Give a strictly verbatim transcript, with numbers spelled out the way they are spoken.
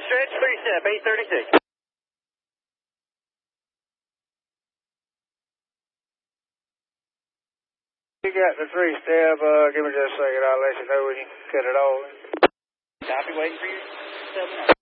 stretch, three step, eight thirty-six. You got the three step, uh, give me just a second, I'll let you know when you cut it all. Copy, waiting for you. seven